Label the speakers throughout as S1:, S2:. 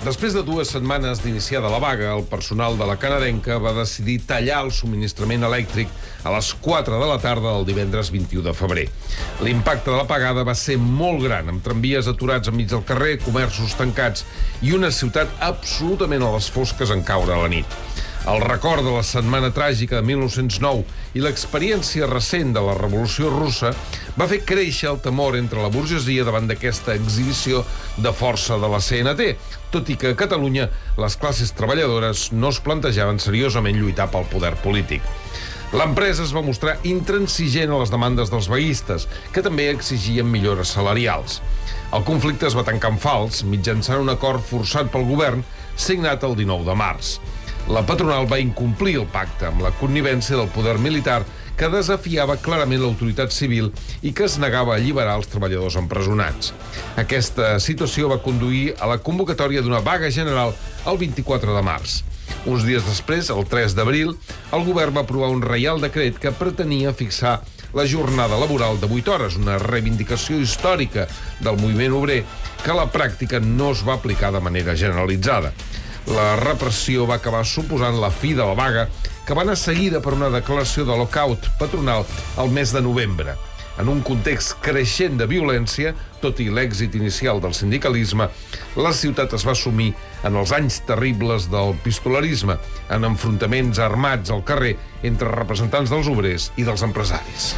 S1: Després de 2 setmanes d'iniciada la vaga, el personal de la canadenca va decidir tallar el subministrament elèctric a les 4 de la tarda del divendres 21 de febrer. L'impacte de l'apagada va ser molt gran, amb tramvies aturats enmig del carrer, comerços tancats i una ciutat absolutament a les fosques en caure a la nit. El record de la setmana tràgica de 1909 i l'experiència recent de la Revolució Russa va fer créixer el temor entre la burgesia davant d'aquesta exhibició de força de la CNT, tot i que a Catalunya les classes treballadores no es plantejaven seriosament lluitar pel poder polític. L'empresa es va mostrar intransigent a les demandes dels vaguistes, que també exigien millores salarials. El conflicte es va tancar en fals, mitjançant un acord forçat pel govern, signat el 19 de març. La patronal va incomplir el pacte amb la connivència del poder militar que desafiava clarament l'autoritat civil i que es negava a alliberar els treballadors empresonats. Aquesta situació va conduir a la convocatòria d'una vaga general el 24 de març. Uns dies després, el 3 d'abril, el govern va aprovar un reial decret que pretenia fixar la jornada laboral de 8 hores, una reivindicació històrica del moviment obrer que a la pràctica no es va aplicar de manera generalitzada. La repressió va acabar suposant la fi de la vaga, que va anar seguida per una declaració de lockout patronal al mes de novembre. En un context creixent de violència, tot i l'èxit inicial del sindicalisme, la ciutat es va sumir en els anys terribles del pistolerisme, en enfrontaments armats al carrer entre representants dels obrers i dels empresaris.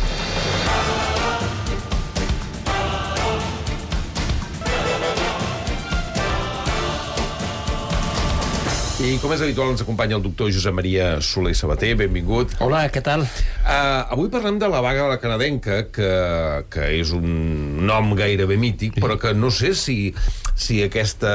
S1: I com és habitual ens acompanya el doctor Josep Maria Soler i Sabater. Benvingut.
S2: Hola, què tal?
S1: Avui parlem de la vaga de la canadenca, que és un nom gairebé mític, però que no sé si aquesta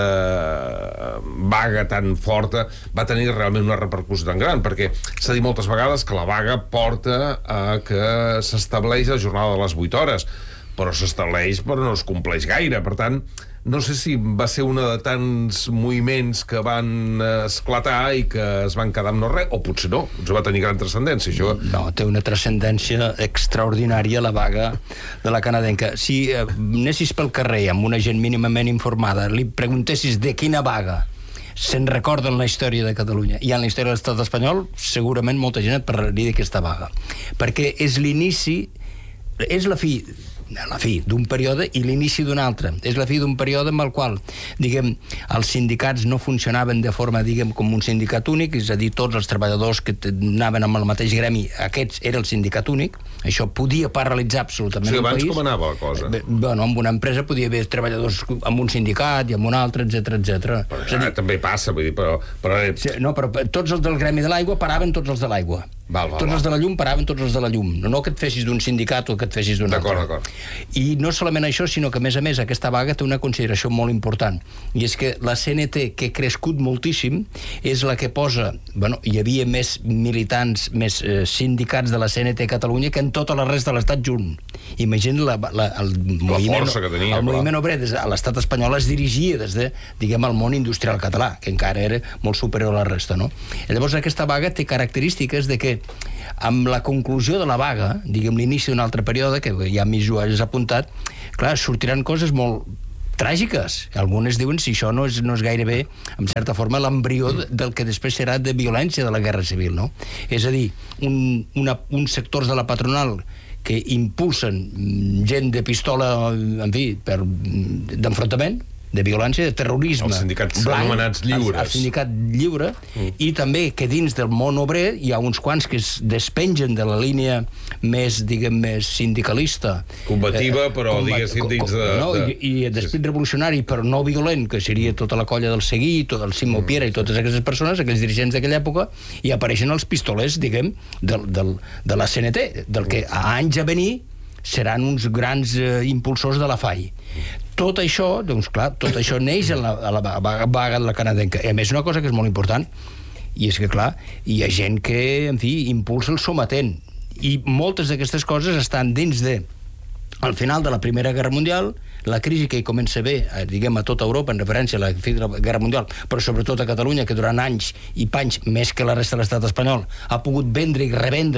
S1: vaga tan forta va tenir realment una repercussió tan gran, perquè s'ha dit moltes vegades que la vaga porta a que s'estableix la jornada de les 8 hores, però s'estableix però no es compleix gaire. Per tant, no sé si va ser una de tants moviments que van esclatar i que es van quedar amb no res, o potser no, va tenir gran transcendència, això.
S2: No, té una transcendència extraordinària la vaga de la canadenca. Si anessis pel carrer amb una gent mínimament informada, li preguntessis de quina vaga se'n recorda en la història de Catalunya i en la història de l'estat espanyol, segurament molta gent et parlaria d'aquesta vaga. Perquè és l'inici, és la fi d'un període i l'inici d'un altre. És la fi d'un període amb el qual, diguem, els sindicats no funcionaven de forma, diguem, com un sindicat únic, és a dir, tots els treballadors que anaven amb el mateix gremi, aquests era el sindicat únic. Això podia paralitzar absolutament el país.
S1: Abans com anava la cosa?
S2: Bueno, en una empresa podia haver treballadors amb un sindicat i amb un altre, etc.
S1: Però ja també passa, vull dir, però...
S2: No, però tots els del gremi de l'aigua paraven tots els de l'aigua. Tots els de la llum paraven tots els de la llum. No que et fessis d'un sindicat o que et fessis d'un altre.
S1: D'acord.
S2: I no solament això, sinó que, a més, aquesta vaga té una consideració molt important. I és que la CNT, que ha crescut moltíssim, és la que posa... Bueno, hi havia més militants, més sindicats de la CNT a Catalunya que en tota la resta de l'Estat junt. Imagina el moviment obrer a l'Estat espanyol es dirigia des de, diguem, el món industrial català, que encara era molt superior a la resta, no? I llavors aquesta vaga té característiques de que amb la conclusió de la vaga, diguem, l'inici d'un altre període, que ja m'hi has apuntat, clar, sortiran coses molt tràgiques. Algunes diuen si això no és gairebé, en certa forma, l'embrió del que després serà de violència de la guerra civil, no? És a dir, uns sectors de la patronal que impulsen gent de pistola, en fi, d'enfrontament, de violència, de terrorisme.
S1: Els sindicats anomenats lliures.
S2: El sindicat lliure, i també que dins del món obrer hi ha uns quants que es despengen de la línia més, diguem, més sindicalista.
S1: Combativa, però diguéssim dins de...
S2: I després revolucionari, però no violent, que seria tota la colla del Seguí, tot el Simó Piera i totes aquestes persones, aquells dirigents d'aquella època, i apareixen els pistolers, diguem, de la CNT, del que a anys a venir seran uns grans impulsors de la FAI. Tot això, doncs clar, tot això neix a la vaga de la canadenca. I a més, una cosa que és molt important, i és que, clar, hi ha gent que, en fi, impulsa el sometent. I moltes d'aquestes coses estan dins de, al final de la Primera Guerra Mundial, la crisi que hi comença a haver, diguem, a tota Europa, en referència a la fi de la Guerra Mundial, però sobretot a Catalunya, que durant anys i panys, més que la resta de l'estat espanyol, ha pogut vendre i revendre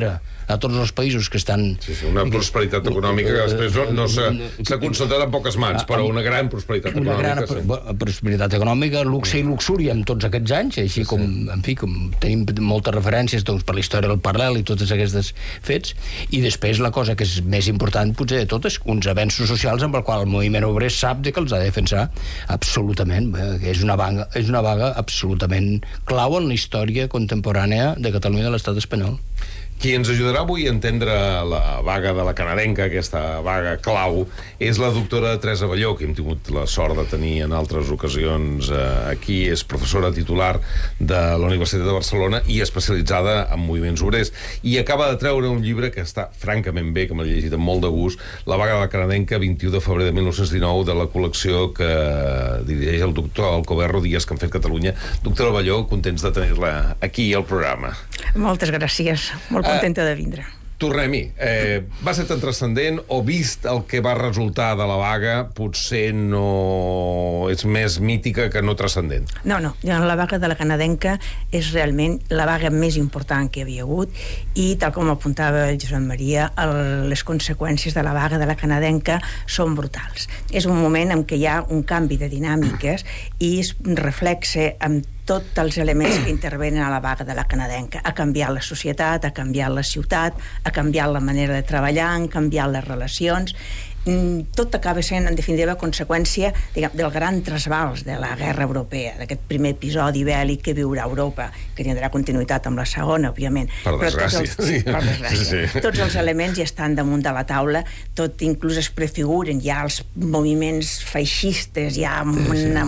S2: a tots els països que estan...
S1: Sí, una prosperitat econòmica que després no s'ha concentrat en poques mans, però una gran prosperitat econòmica.
S2: Una gran prosperitat econòmica, luxe i luxúria en tots aquests anys, així com, en fi, com tenim moltes referències per la història del paral·lel i totes aquestes fets, i després la cosa que és més important potser de tot és uns avenços socials amb el qual el moviment obrer sap que els ha de defensar absolutament, que és una vaga absolutament clau en la història contemporània de Catalunya i de l'estat espanyol.
S1: Qui ens ajudarà avui a entendre la vaga de la canadenca, aquesta vaga clau, és la doctora Teresa Balló, que hem tingut la sort de tenir en altres ocasions aquí. És professora titular de la Universitat de Barcelona i especialitzada en moviments obrers. I acaba de treure un llibre que està francament bé, que m'ha llegit amb molt de gust, La vaga de la canadenca, 21 de febrer de 1919, de la col·lecció que dirigeix el doctor Alcoberro Díaz, que han fet Catalunya. Doctora Balló, contents de tenir-la aquí al programa.
S3: Moltes gràcies. Molt contenta de vindre.
S1: Tornem-hi. Va ser tan transcendent o, vist el que va resultar de la vaga, potser no és més mítica que no transcendent?
S3: No, la vaga de la canadenca és realment la vaga més important que hi havia hagut i, tal com apuntava el Josep Maria, les conseqüències de la vaga de la canadenca són brutals. És un moment en què hi ha un canvi de dinàmiques i es reflexa amb tots els elements que intervenen a la vaga de la canadenca. Ha canviat la societat, ha canviat la ciutat, ha canviat la manera de treballar, han canviat les relacions. Tot acaba sent, en definitiva, conseqüència del gran trasbals de la guerra europea, d'aquest primer episodi bèl·lic que viurà Europa, que tindrà continuïtat amb la segona, òbviament.
S1: Per desgràcia.
S3: Per desgràcia. Sí. Tots els elements ja estan damunt de la taula, tot inclús es prefiguren ja els moviments feixistes, ja amb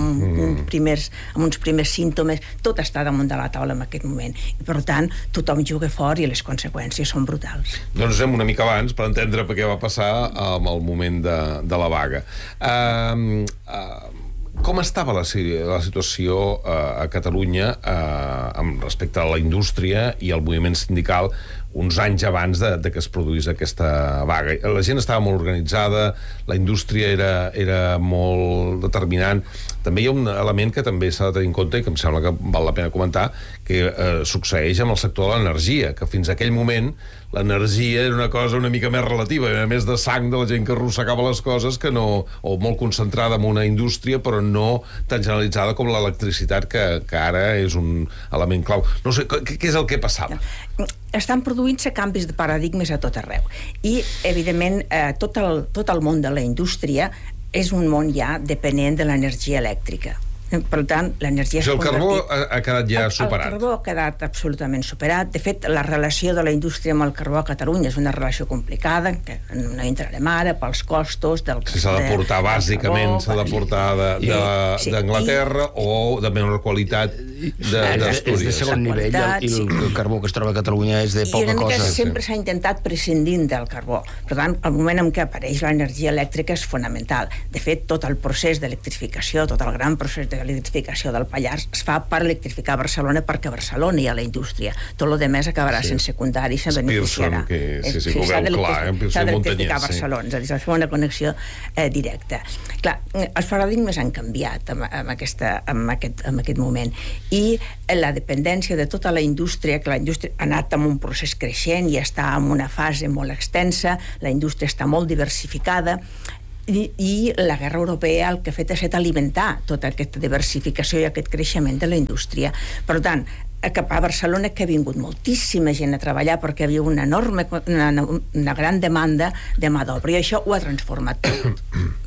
S3: uns primers símptomes, tot està damunt de la taula en aquest moment. I, per tant, tothom juga fort i les conseqüències són brutals.
S1: Doncs anem una mica abans per entendre què va passar amb el moment de la vaga. Com estava la situació a Catalunya respecte a la indústria i al moviment sindical uns anys abans de que es produís aquesta vaga? La gent estava molt organitzada, la indústria era molt determinant. També hi ha un element que també s'ha de tenir en compte i que em sembla que val la pena comentar, que succeeix amb el sector de l'energia, que fins a aquell moment l'energia era una cosa una mica més relativa, era més de sang de la gent que arrossegava les coses que no, o molt concentrada en una indústria, però no tan generalitzada com l'electricitat, que ara és un element clau. No sé, què és el que passava?
S3: Estan produint-se canvis de paradigmes a tot arreu. I, evidentment, tot el món de la indústria és un món ja depenent de l'energia elèctrica. Per tant, l'energia...
S1: El carbó ha quedat ja superat.
S3: El carbó ha quedat absolutament superat. De fet, la relació de la indústria amb el carbó a Catalunya és una relació complicada, que no entrarem ara pels costos del carbó.
S1: S'ha de portar, bàsicament, s'ha de portar d'Anglaterra o de menor qualitat d'Astúries.
S2: És de segon nivell, i el carbó que es troba a Catalunya és de poca cosa.
S3: I una mica sempre s'ha intentat prescindir del carbó. Per tant, el moment en què apareix l'energia elèctrica és fonamental. De fet, tot el procés d'electrificació, tot el gran procés l'electrificació del Pallars es fa per electrificar Barcelona, perquè a Barcelona hi ha la indústria. Tot el demés acabarà sent secundari i se'n beneficiarà.
S1: S'ha
S3: d'electrificar Barcelona, és a dir, s'ha de fer una connexió directa. Clar, els paradigmes han canviat en aquest moment i la dependència de tota la indústria, que la indústria ha anat amb un procés creixent i està en una fase molt extensa, la indústria està molt diversificada, i la guerra europea el que ha fet és alimentar tota aquesta diversificació i aquest creixement de la indústria. Per tant, cap a Barcelona que ha vingut moltíssima gent a treballar perquè hi havia una gran demanda de mà d'obra i això ho ha transformat tot.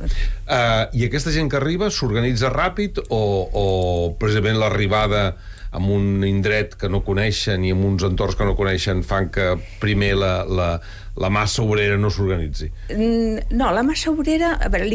S1: I aquesta gent que arriba s'organitza ràpid o precisament l'arribada en un indret que no coneixen i en uns entorns que no coneixen fan que primer la massa obrera no s'organitzi?
S3: No, la massa obrera... A veure,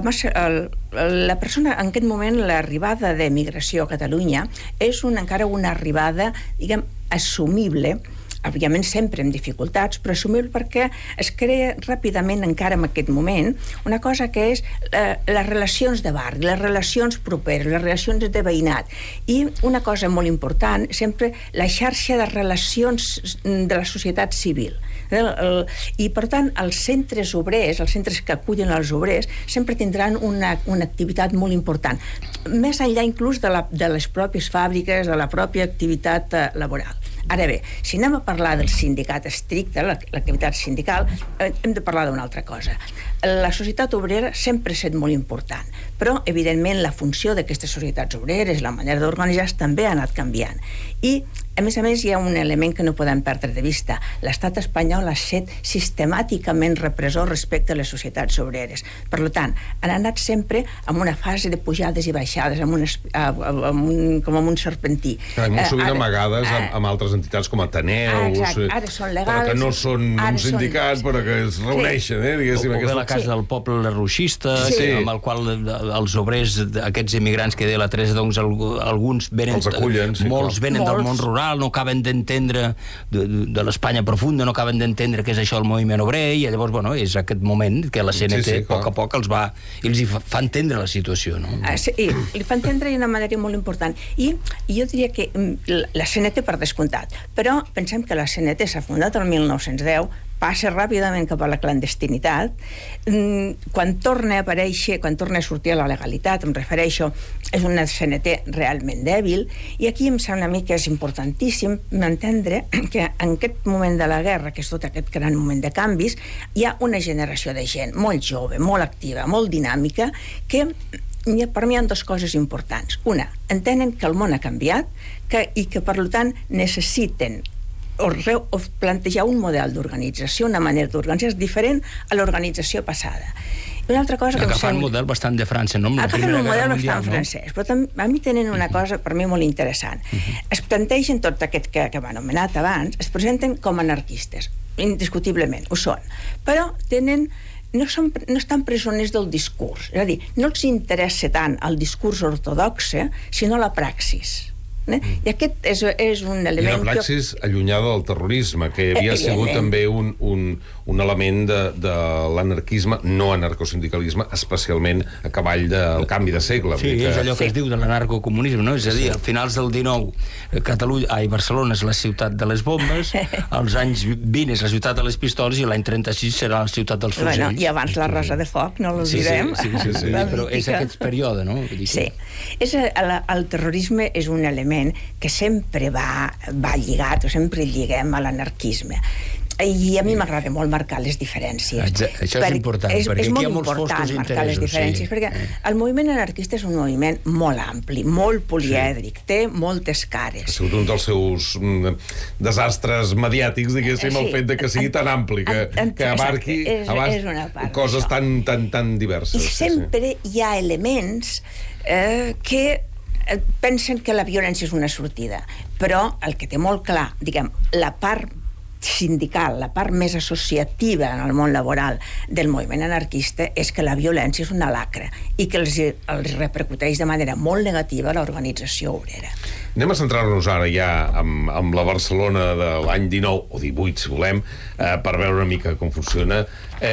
S3: la persona, en aquest moment, l'arribada d'emigració a Catalunya és encara una arribada, diguem, assumible, òbviament sempre amb dificultats, però assumible perquè es crea ràpidament encara en aquest moment una cosa que és les relacions de barri, les relacions properes, les relacions de veïnat, i una cosa molt important, sempre la xarxa de relacions de la societat civil. I per tant els centres obrers, els centres que acullen els obrers, sempre tindran una activitat molt important, més enllà inclús de les pròpies fàbriques, de la pròpia activitat laboral. Ara bé, si anem a parlar del sindicat estricte, l'activitat sindical, hem de parlar d'una altra cosa. La societat obrera sempre ha estat molt important, però, evidentment, la funció d'aquestes societats obreres, la manera d'organitzar-se, també ha anat canviant. I, a més, hi ha un element que no podem perdre de vista. L'estat espanyol ha estat sistemàticament repressor respecte a les societats obreres. Per tant, han anat sempre amb una fase de pujades i baixades, com amb un serpentí.
S1: Molt sovint amagades amb altres entitats com Ateneus,
S3: ara són legals,
S1: però que no són uns sindicats, però que es reuneixen, diguéssim.
S2: O bé la casa del poble ruixista, amb el qual els obrers, aquests emigrants que deia la Teresa, doncs alguns venen...
S1: Els acullen, sí.
S2: Molts venen del món rural, no acaben d'entendre de l'Espanya profunda, no acaben d'entendre què és això el moviment obrer, i llavors, bueno, és aquest moment que la CNT, a poc, els fa entendre la situació, no?
S3: Sí, li fa entendre d'una manera molt important. I jo diria que la CNT per descomptat, però pensem que la CNT s'ha fundat el 1910, passa ràpidament cap a la clandestinitat, quan torna a aparèixer, quan torna a sortir a la legalitat, em refereixo, és una CNT realment dèbil, i aquí em sembla a mi que és importantíssim entendre que en aquest moment de la guerra, que és tot aquest gran moment de canvis, hi ha una generació de gent molt jove, molt activa, molt dinàmica, que per mi hi ha dues coses importants. Una, entenen que el món ha canviat i que, per tant, necessiten o plantejar un model d'organització, una manera d'organitzar diferent a l'organització passada. I una altra cosa que
S2: agafant un model bastant de França, no?
S3: Agafen un model bastant francès, però a mi tenen una cosa per mi molt interessant. Es plantegen tot aquest que hem anomenat abans, es presenten com anarquistes, indiscutiblement, ho són, però no estan presoners del discurs, és a dir, no els interessa tant el discurs ortodoxe, sinó la praxis. I aquest és un element...
S1: I una praxis allunyada del terrorisme, que havia sigut també un element de l'anarquisme, no anarcosindicalisme, especialment a cavall del canvi de segle.
S2: Sí, és allò que es diu de l'anarcocomunisme, no? És a dir, a finals del 19, Barcelona és la ciutat de les bombes, als anys 20 és la ciutat de les pistoles, i l'any 36 serà la ciutat dels fusells.
S3: I abans la Rosa de Foc, no l'oblidem.
S2: Sí, però és aquest període, no?
S3: Sí. El terrorisme és un element que sempre va lligat, o sempre lliguem a l'anarquisme. I a mi m'agrada molt marcar les diferències.
S2: Això és important, perquè aquí hi ha molts foscos interessos.
S3: Marcar les diferències, perquè el moviment anarquista és un moviment molt ampli, molt polièdric, té moltes cares.
S1: Ha sigut un dels seus desastres mediàtics, diguéssim, el fet de que sigui tan ampli, que abarqui coses tan diverses.
S3: I sempre hi ha elements que pensen que la violència és una sortida, però el que té molt clar, diguem, la part sindical, la part més associativa en el món laboral del moviment anarquista és que la violència és una lacra i que els repercuteix de manera molt negativa a l'organització obrera.
S1: Anem a centrar-nos ara ja amb la Barcelona de l'any 19 o 18, si volem, per veure una mica com funciona.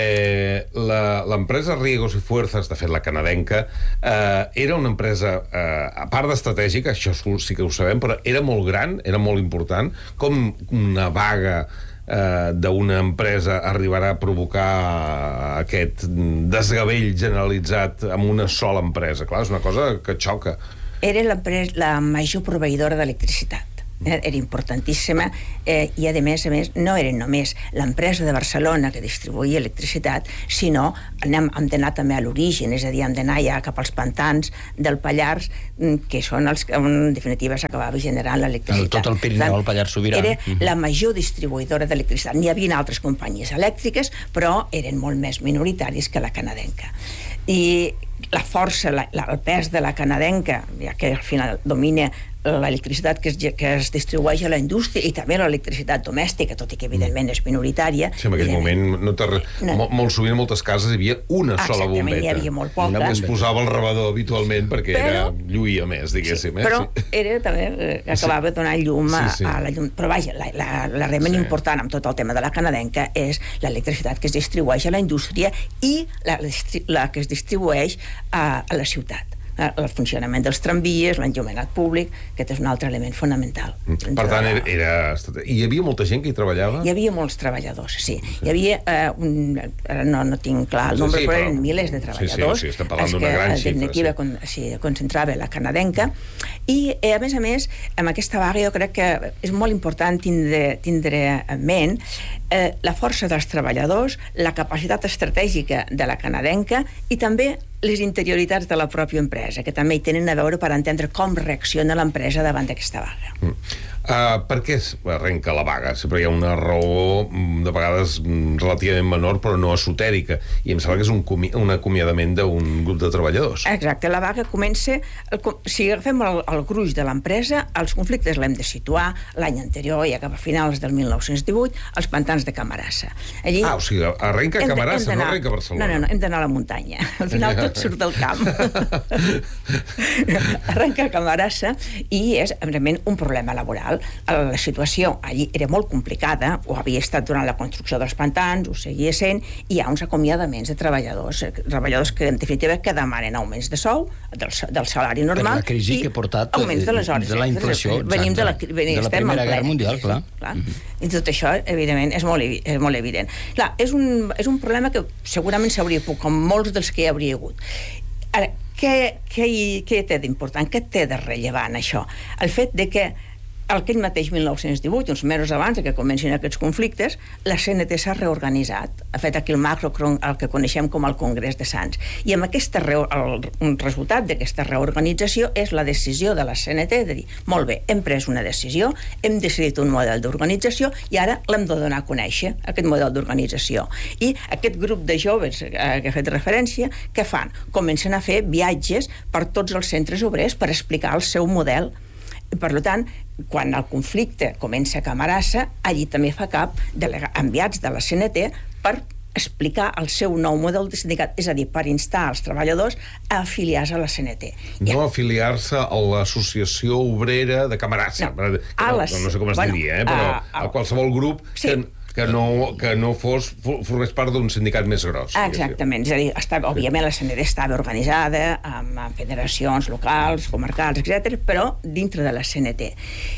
S1: L'empresa Riegos y Fuerzas, de fet la canadenca, era una empresa, a part d'estratègica, això sí que ho sabem, però era molt gran, era molt important, com una vaga d'una empresa arribarà a provocar aquest desgavell generalitzat amb una sola empresa. Clar, és una cosa que xoca.
S3: Era la major proveïdora d'electricitat. Era importantíssima i a més no eren només l'empresa de Barcelona que distribuïa electricitat, sinó hem d'anar també a l'origen, és a dir, hem d'anar ja cap als pantans del Pallars, que són els que en definitiva s'acabava generant l'electricitat.
S2: Tot el Pirineu, el Pallars Sobirà.
S3: Era la major distribuïdora d'electricitat. N'hi havia altres companyies elèctriques, però eren molt més minoritaris que la canadenca. I la força, el pes de la canadenca, ja que al final domina l'electricitat que es distribueix a la indústria i també l'electricitat domèstica, tot i que evidentment és minoritària.
S1: Sí, en aquell moment molt sovint en moltes cases hi havia una sola bombeta.
S3: Exactament, hi havia molt poca.
S1: Es posava el rebedor habitualment perquè lluïa més, diguéssim.
S3: Però era també, acabava donant llum a la llum. Però vaja, l'element important amb tot el tema de la canadenca és l'electricitat que es distribueix a la indústria i la que es distribueix a la ciutat. el funcionament dels tramvies, l'enllumenat públic, aquest és un altre element fonamental.
S1: Per tant, hi havia molta gent que hi treballava?
S3: Hi havia molts treballadors, sí. Hi havia, no tinc clar el nombre, però eren milers de treballadors.
S1: Sí, estem parlant d'una gran xifra.
S3: Aquí concentrava la canadenca, i, a més, amb aquesta vaga jo crec que és molt important tindre en ment la força dels treballadors, la capacitat estratègica de la canadenca i també les interioritats de la pròpia empresa, que també hi tenen a veure per entendre com reacciona l'empresa davant d'aquesta vaga.
S1: Per què arrenca la vaga? Sempre hi ha una raó, de vegades relativament menor, però no esotèrica, i em sembla que és un acomiadament d'un grup de treballadors.
S3: Exacte, la vaga comença, si agafem el gruix de l'empresa, els conflictes l'hem de situar l'any anterior, ja cap a finals del 1918, als pantans de Camarasa.
S1: O sigui, arrenca a Camarasa, no arrenca a Barcelona.
S3: No, hem d'anar a la muntanya. Al final tot surt del camp. Arrenca a Camarasa i és, evidentment, un problema laboral. La situació allí era molt complicada, ho havia estat durant la construcció dels pantans, ho seguia sent, i hi ha uns acomiadaments de treballadors que, en definitiva, que demanen auments de sou, del salari normal,
S2: per la crisi que ha portat
S3: auments de les hores.
S2: De la inflació,
S3: venim de la
S2: Primera Guerra Mundial, clar.
S3: I tot això, evidentment, és molt evident. Clar, és un problema que segurament s'hauria pogut, com molts dels que hi hauria hagut. Ara, què té d'important? Què té de rellevant, això? El fet de que aquell mateix 1918, uns mesos abans que comencin aquests conflictes, la CNT s'ha reorganitzat, ha fet aquí el que coneixem com el Congrés de Sants, i amb el resultat d'aquesta reorganització és la decisió de la CNT de dir, molt bé, hem pres una decisió, hem decidit un model d'organització i ara l'hem de donar a conèixer, aquest model d'organització. I aquest grup de joves que he fet referència, què fan? Comencen a fer viatges per tots els centres obrers per explicar el seu model. Per tant, quan el conflicte comença a Camarasa, allí també fa cap enviats de la CNT per explicar el seu nou model de sindicat, és a dir, per instar els treballadors a afiliar-se a la CNT.
S1: No afiliar-se a l'Associació Obrera de Camarasa, no sé com es diria, però a qualsevol grup que no formés part d'un sindicat més gros.
S3: Exactament, és a dir, òbviament la CNT estava organitzada amb federacions locals, comarcals, etc., però dintre de la CNT.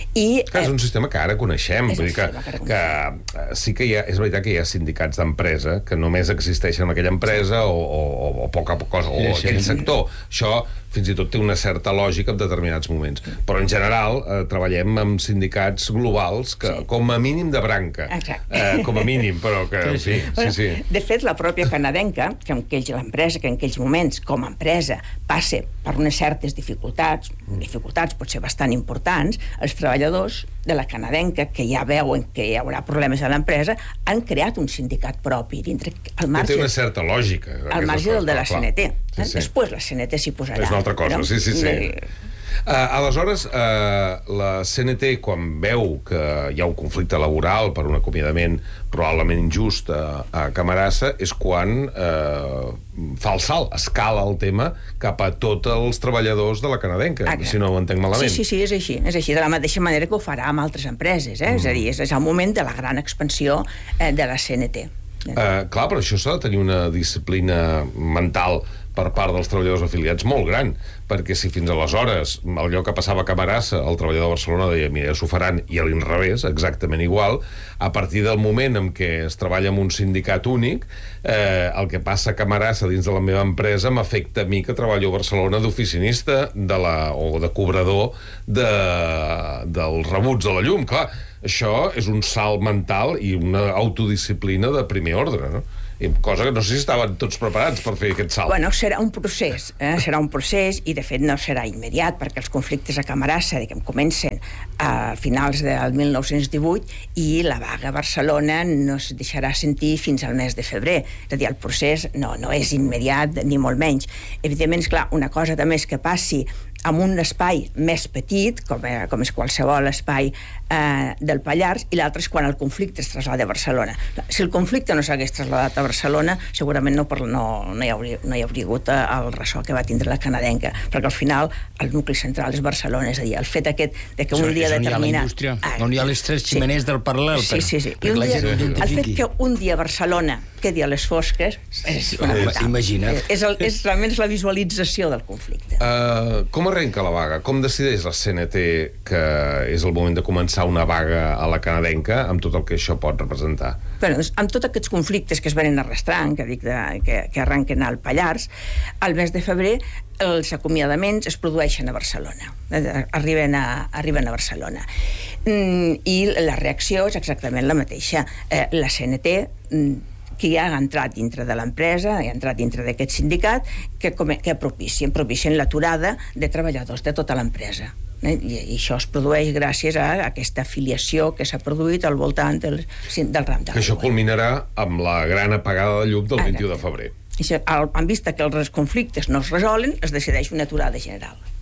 S1: És un sistema que ara coneixem, vull dir que sí que és veritat que hi ha sindicats d'empresa que només existeixen en aquella empresa o poca cosa, o aquell sector. Això fins i tot té una certa lògica en determinats moments. Però en general treballem amb sindicats globals que, com a mínim de branca. Com a mínim, però que... Sí.
S3: De fet, la pròpia canadenca, l'empresa que en aquells moments, com a empresa, passa per unes certes dificultats potser bastant importants, els treballadors de la canadenca, que ja veuen que hi haurà problemes a l'empresa, han creat un sindicat propi dintre el marge...
S1: Que té una certa lògica.
S3: Al marge del de la CNT. Després la CNT s'hi posarà.
S1: És una altra cosa, sí. Aleshores, la CNT, quan veu que hi ha un conflicte laboral per un acomiadament probablement injust a Camarasa, és quan fa el salt, escala el tema cap a tots els treballadors de la canadenca, si no ho entenc malament.
S3: Sí, és així, de la mateixa manera que ho farà amb altres empreses, és a dir, és el moment de la gran expansió de la CNT.
S1: Clar, però això s'ha de tenir una disciplina mental per part dels treballadors afiliats molt gran, perquè si fins aleshores allò que passava a Camarasa, el treballador de Barcelona deia, mira, s'ho faran, i a l'inrevés, exactament igual, a partir del moment en què es treballa amb un sindicat únic, el que passa a Camarasa dins de la meva empresa m'afecta a mi, que treballo a Barcelona d'oficinista o de cobrador dels rebuts de la llum. Clar, això és un salt mental i una autodisciplina de primer ordre, no? Cosa que no sé si estaven tots preparats per fer aquest salt.
S3: Bueno, serà un procés, i de fet no serà immediat, perquè els conflictes a Camarasa, comencen a finals del 1918 i la vaga a Barcelona no es deixarà sentir fins al mes de febrer. És a dir, el procés no és immediat, ni molt menys. Evidentment, és clar, una cosa també és que passi en un espai més petit, com és qualsevol espai del Pallars, i l'altre és quan el conflicte es trasllada a Barcelona. Si el conflicte no s'hagués traslladat a Barcelona, segurament no hi hauria hagut el ressò que va tindre la canadenca, perquè al final el nucli central és Barcelona, és a dir, el fet aquest de que un dia determinat...
S2: On hi ha les tres ximeners del paral·lel.
S3: Sí. I el fet que un dia Barcelona quedi a les fosques és fonamental.
S2: Imagina't.
S3: Realment és la visualització del conflicte.
S1: Com arrenca la vaga? Com decideix la CNT que és el moment de començar una vaga a la canadenca, amb tot el que això pot representar?
S3: Bé, doncs, amb tots aquests conflictes que es venen arrastrant, que arrenquen al Pallars, al mes de febrer els acomiadaments es produeixen a Barcelona. Arriben a Barcelona. I la reacció és exactament la mateixa. La CNT, que ja ha entrat dintre de l'empresa, ha entrat dintre d'aquest sindicat, que propicien l'aturada de treballadors de tota l'empresa. I això es produeix gràcies a aquesta afiliació que s'ha produït al voltant del ram de
S1: que això culminarà amb la gran apagada de llum del 21 de febrer.
S3: En vista que els conflictes no es resolen, es decideix una aturada general.